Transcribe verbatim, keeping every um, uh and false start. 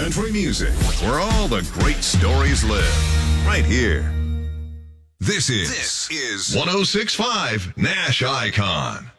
country music, where all the great stories live. Right here. This is, this is one oh six point five Nash Icon.